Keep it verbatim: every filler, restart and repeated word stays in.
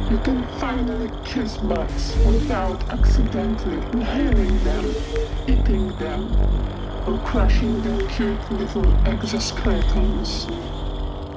You can finally kiss bugs without accidentally inhaling them, eating them, or crushing their cute little exoskeletons.